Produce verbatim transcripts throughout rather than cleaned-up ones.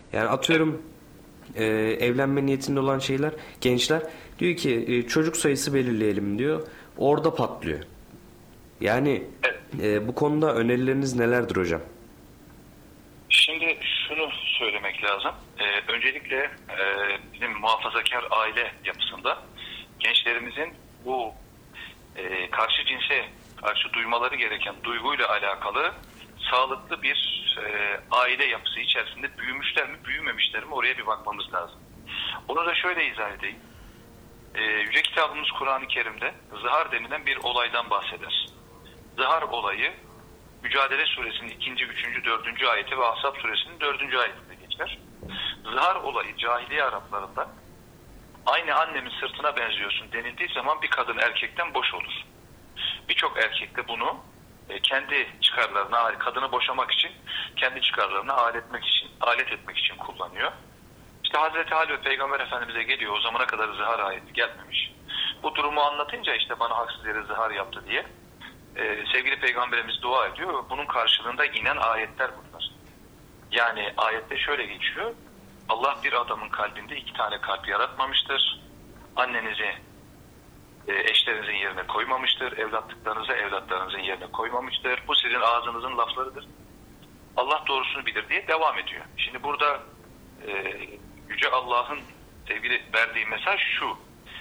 Yani atıyorum e, evlenme niyetinde olan şeyler, gençler diyor ki e, çocuk sayısı belirleyelim diyor. Orada patlıyor. Yani Evet. e, bu konuda önerileriniz nelerdir hocam? Şimdi şunu söylemek lazım. Ee, öncelikle e, bizim muhafazakar aile yapısında gençlerimizin bu e, karşı cinse karşı duymaları gereken duyguyla alakalı sağlıklı bir e, aile yapısı içerisinde büyümüşler mi, büyümemişler mi, oraya bir bakmamız lazım. Onu da şöyle izah edeyim. E, Yüce kitabımız Kur'an-ı Kerim'de zihar denilen bir olaydan bahseder. Zihar olayı Mücadele Suresinin ikinci, üçüncü, dördüncü ayeti ve Ahzab Suresinin dördüncü ayetinde geçer. Zihar olayı cahiliye Araplarında aynı annemin sırtına benziyorsun denildiği zaman bir kadın erkekten boş olur. Birçok erkek de bunu e, kendi çıkarlarına, kadını boşamak için, kendi çıkarlarına alet etmek için, alet etmek için kullanıyor. İşte Hazreti Ali ve Peygamber Efendimiz'e geliyor. O zamana kadar zihar ayeti gelmemiş. Bu durumu anlatınca işte bana haksız yere zihar yaptı diye Ee, sevgili Peygamberimiz dua ediyor. Bunun karşılığında inen ayetler bunlar. Yani ayette şöyle geçiyor. Allah bir adamın kalbinde iki tane kalp yaratmamıştır. Annenizi e, eşlerinizin yerine koymamıştır. Evlatlıklarınızı evlatlarınızın yerine koymamıştır. Bu sizin ağzınızın laflarıdır. Allah doğrusunu bilir diye devam ediyor. Şimdi burada e, Yüce Allah'ın sevgili verdiği mesaj şu.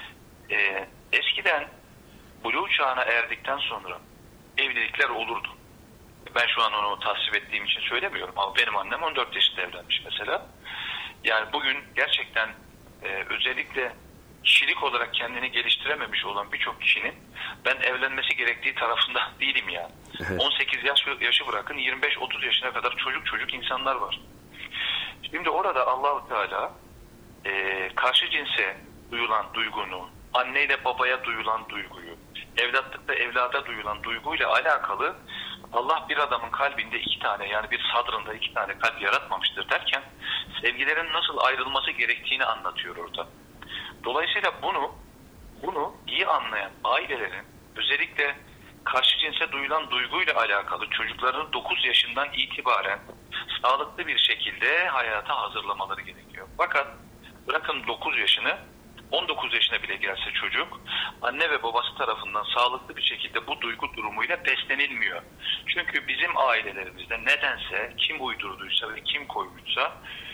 E, eskiden buluğ çağına erdikten sonra evlilikler olurdu. Ben şu an onu tasvip ettiğim için söylemiyorum ama benim annem on dört yaşında evlenmiş mesela. Yani bugün gerçekten e, özellikle kişilik olarak kendini geliştirememiş olan birçok kişinin ben evlenmesi gerektiği tarafında değilim yani. Evet. on sekiz yaş, yaşı bırakın yirmi beş otuz yaşına kadar çocuk çocuk insanlar var. Şimdi orada Allah-u Teala e, karşı cinse duyulan duygunu, anneyle babaya duyulan duyguyu, evlatlıkta evlada duyulan duyguyla alakalı Allah bir adamın kalbinde iki tane, yani bir sadrında iki tane kalp yaratmamıştır derken sevgilerin nasıl ayrılması gerektiğini anlatıyor orada. Dolayısıyla bunu bunu iyi anlayan ailelerin özellikle karşı cinse duyulan duyguyla alakalı çocuklarını dokuz yaşından itibaren sağlıklı bir şekilde hayata hazırlamaları gerekiyor. Fakat bırakın dokuz yaşını, on dokuz yaşına bile gelse çocuk anne ve babası tarafından sağlıklı bir şekilde bu duygu durumuyla beslenilmiyor. Çünkü bizim ailelerimizde nedense kim uydurduysa ve kim koymuşsa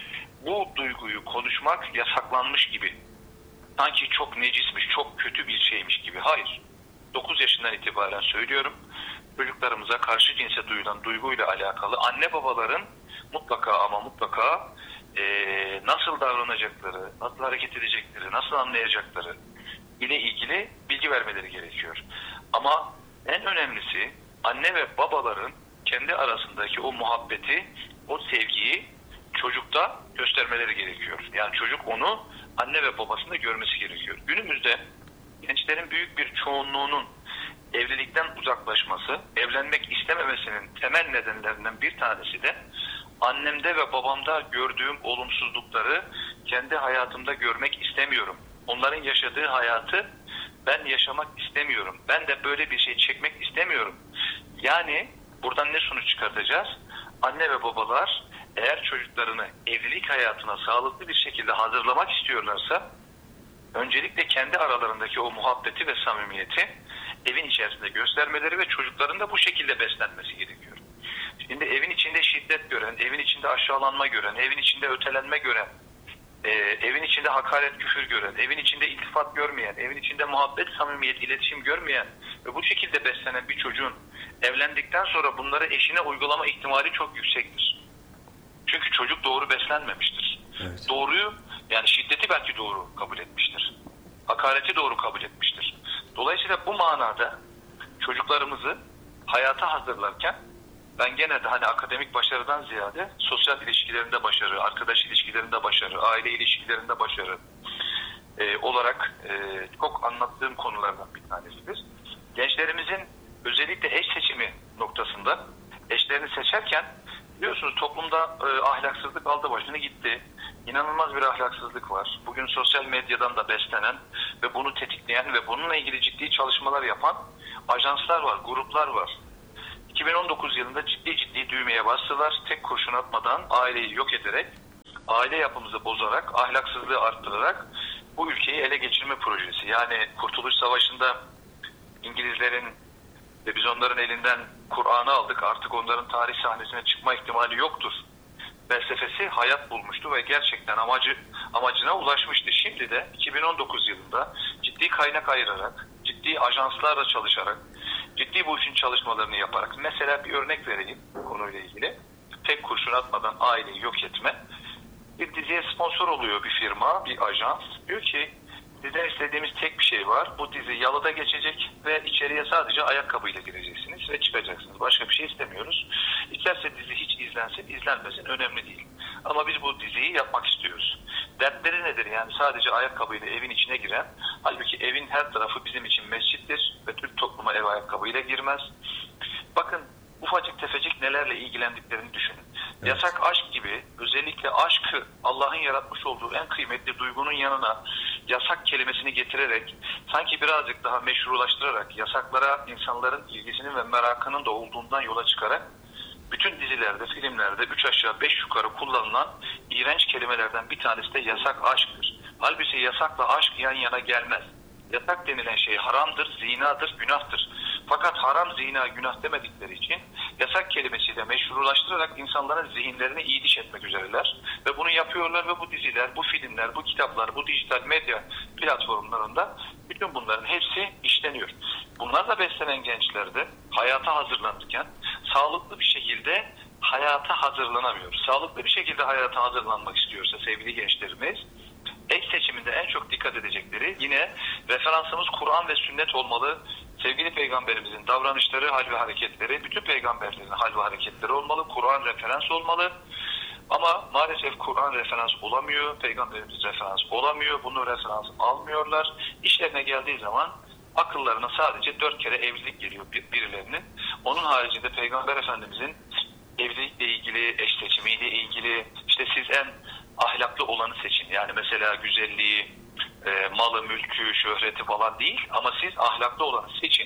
bu duyguyu konuşmak yasaklanmış gibi. Sanki çok necismiş, çok kötü bir şeymiş gibi. Hayır. dokuz yaşından itibaren söylüyorum. Çocuklarımıza karşı cinse duyulan duyguyla alakalı anne babaların mutlaka ama mutlaka e, nasıl davranacakları, nasıl hareket edecekleri, nasıl anlayacakları ile ilgili bilgi vermeleri gerekiyor. Ama en önemlisi anne ve babaların kendi arasındaki o muhabbeti, o sevgiyi çocukta göstermeleri gerekiyor. Yani çocuk onu anne ve babasında görmesi gerekiyor. Günümüzde gençlerin büyük bir çoğunluğunun evlilikten uzaklaşması, evlenmek istememesinin temel nedenlerinden bir tanesi de annemde ve babamda gördüğüm olumsuzlukları kendi hayatımda görmek istemiyorum. Onların yaşadığı hayatı ben yaşamak istemiyorum. Ben de böyle bir şey çekmek istemiyorum. Yani buradan ne sonuç çıkartacağız? Anne ve babalar eğer çocuklarını evlilik hayatına sağlıklı bir şekilde hazırlamak istiyorlarsa öncelikle kendi aralarındaki o muhabbeti ve samimiyeti evin içerisinde göstermeleri ve çocukların da bu şekilde beslenmesi gerekiyor. Şimdi evin içinde şiddet gören, evin içinde aşağılanma gören, evin içinde ötelenme gören, e, evin içinde hakaret, küfür gören, evin içinde iltifat görmeyen, evin içinde muhabbet, samimiyet, iletişim görmeyen ve bu şekilde beslenen bir çocuğun evlendikten sonra bunları eşine uygulama ihtimali çok yüksektir. Çünkü çocuk doğru beslenmemiştir. Evet. Doğruyu, yani şiddeti belki doğru kabul etmiştir. Hakareti doğru kabul etmiştir. Dolayısıyla bu manada çocuklarımızı hayata hazırlarken ben gene de hani akademik başarıdan ziyade sosyal ilişkilerinde başarı, arkadaş ilişkilerinde başarı, aile ilişkilerinde başarı e, olarak e, çok anlattığım konulardan bir tanesidir. Gençlerimizin özellikle eş seçimi noktasında eşlerini seçerken biliyorsunuz toplumda e, ahlaksızlık aldı başını gitti. İnanılmaz bir ahlaksızlık var. Bugün sosyal medyadan da beslenen ve bunu tetikleyen ve bununla ilgili ciddi çalışmalar yapan ajanslar var, gruplar var. iki bin on dokuz yılında ciddi ciddi düğmeye bastılar. Tek kurşun atmadan aileyi yok ederek aile yapımızı bozarak, ahlaksızlığı arttırarak bu ülkeyi ele geçirme projesi. Yani Kurtuluş Savaşı'nda İngilizlerin ve biz onların elinden Kur'an'ı aldık, artık onların tarih sahnesine çıkma ihtimali yoktur felsefesi hayat bulmuştu ve gerçekten amacı amacına ulaşmıştı. Şimdi de iki bin on dokuz yılında ciddi kaynak ayırarak, ciddi ajanslarla çalışarak, ciddi bu işin çalışmalarını yaparak, mesela bir örnek vereyim konuyla ilgili. Tek kurşun atmadan aileyi yok etme. Bir diziye sponsor oluyor bir firma, bir ajans. Diyor ki bizden istediğimiz tek bir şey var. Bu dizi yalıda geçecek ve içeriye sadece ayakkabıyla gireceksiniz ve çıkacaksınız. Başka bir şey istemiyoruz. İsterse dizi hiç izlensin, izlenmesin önemli değil. Ama biz bu diziyi yapmak istiyoruz. Dertleri nedir? Yani sadece ayakkabıyla evin içine giren, halbuki evin her tarafı bizim için mescittir ve Türk topluma ev ayakkabıyla girmez. Bakın ufacık tefecik nelerle ilgilendiklerini düşünün. Evet. Yasak aşk gibi, özellikle aşkı Allah'ın yaratmış olduğu en kıymetli duygunun yanına yasak kelimesini getirerek, sanki birazcık daha meşrulaştırarak, yasaklara insanların ilgisinin ve merakının da olduğundan yola çıkarak bütün dizilerde, filmlerde üç aşağı beş yukarı kullanılan iğrenç kelimelerden bir tanesi de yasak aşktır. Halbuki yasakla aşk yan yana gelmez. Yasak denilen şey haramdır, zinadır, günahtır. Fakat haram, zina, günah demedikleri için yasak kelimesiyle meşrulaştırarak insanların zihinlerini iyi diş etmek üzereler. Ve bunu yapıyorlar ve bu diziler, bu filmler, bu kitaplar, bu dijital medya platformlarında bütün bunların hepsi işleniyor. Bunlarla beslenen gençler de hayata hazırlanırken sağlıklı bir şekilde hayata hazırlanamıyor. Sağlıklı bir şekilde hayata hazırlanmak istiyorsa sevgili gençlerimiz, eş seçiminde en çok dikkat edecekleri yine referansımız Kur'an ve sünnet olmalı. Sevgili Peygamberimizin davranışları, hal ve hareketleri, bütün peygamberlerin hal ve hareketleri olmalı. Kur'an referans olmalı. Ama maalesef Kur'an referans olamıyor, Peygamberimiz referans olamıyor, bunu referans almıyorlar. İşlerine geldiği zaman akıllarına sadece dört kere evlilik geliyor birilerinin. Onun haricinde Peygamber Efendimizin evlilikle ilgili, eş seçimiyle ilgili, işte siz en ahlaklı olanı seçin. Yani mesela güzelliği, e, malı, mülkü, şöhreti falan değil ama siz ahlaklı olanı seçin.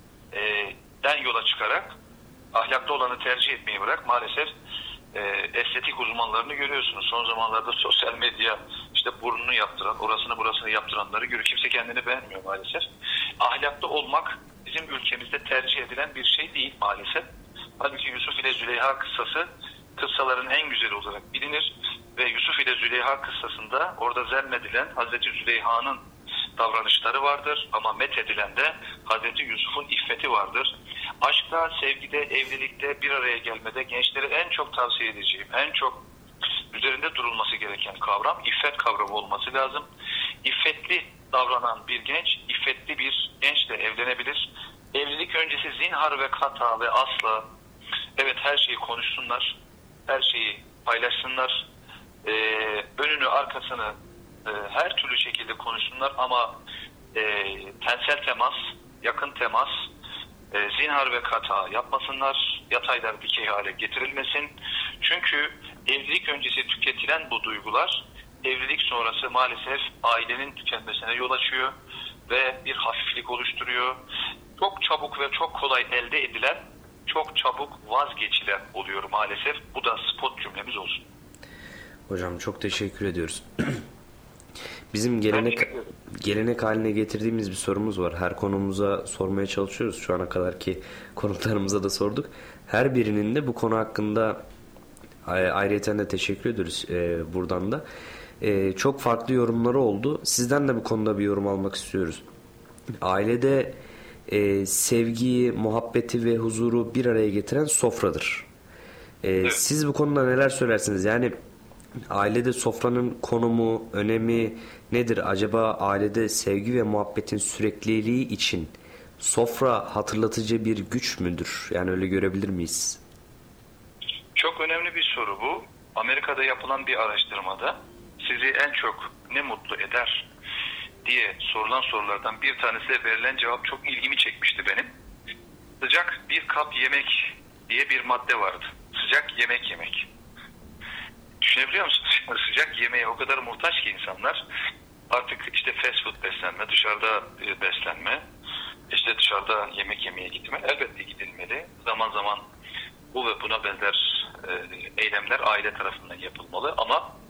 E, den yola çıkarak ahlaklı olanı tercih etmeyi bırak. Maalesef e, estetik uzmanlarını görüyorsunuz. Son zamanlarda sosyal medya işte burnunu yaptıran, orasını burasını yaptıranları görüyor. Kimse kendini beğenmiyor maalesef. Ahlaklı olmak bizim ülkemizde tercih edilen bir şey değil maalesef. Halbuki Yusuf ile Züleyha kıssası kıssaların en güzeli olarak bilinir ve Yusuf ile Züleyha kıssasında orada zemmedilen Hazreti Züleyha'nın davranışları vardır ama methedilen de Hazreti Yusuf'un iffeti vardır. Aşkta, sevgide, evlilikte bir araya gelmede gençlere en çok tavsiye edeceğim, en çok üzerinde durulması gereken kavram iffet kavramı olması lazım. İffetli davranan bir genç, iffetli bir gençle evlenebilir. Evlilik öncesi zinhar ve kata ve asla, evet her şeyi konuşsunlar, her şeyi paylaşsınlar, ee, önünü arkasını e, her türlü şekilde konuşsunlar ama e, tensel temas, yakın temas, e, zinhar ve kata yapmasınlar, yataylar dikey hale getirilmesin. Çünkü evlilik öncesi tüketilen bu duygular evlilik sonrası maalesef ailenin tükenmesine yol açıyor ve bir hafiflik oluşturuyor. Çok çabuk ve çok kolay elde edilen, çok çabuk vazgeçilen oluyor maalesef. Bu da spot cümlemiz olsun. Hocam çok teşekkür ediyoruz. Bizim gelenek gelenek haline getirdiğimiz bir sorumuz var. Her konumuza sormaya çalışıyoruz. Şu ana kadarki konuklarımıza da sorduk. Her birinin de bu konu hakkında ayrıyeten de teşekkür ediyoruz e, buradan da. E, çok farklı yorumları oldu. Sizden de bu konuda bir yorum almak istiyoruz. Ailede e, sevgiyi, muhabbeti ve huzuru bir araya getiren sofradır. E, siz bu konuda neler söylersiniz? Yani ailede sofranın konumu, önemi nedir? Acaba ailede sevgi ve muhabbetin sürekliliği için sofra hatırlatıcı bir güç müdür? Yani öyle görebilir miyiz? Çok önemli bir soru bu. Amerika'da yapılan bir araştırmada sizi en çok ne mutlu eder diye sorulan sorulardan bir tanesi verilen cevap çok ilgimi çekmişti benim. Sıcak bir kap yemek diye bir madde vardı. Sıcak yemek yemek. Düşünebiliyor musunuz? Sıcak yemeğe o kadar muhtaç ki insanlar. Artık işte fast food beslenme, dışarıda beslenme, işte dışarıda yemek yemeye gitme elbette gidilmeli. Zaman zaman bu ve buna benzer e, eylemler aile tarafından yapılmalı ama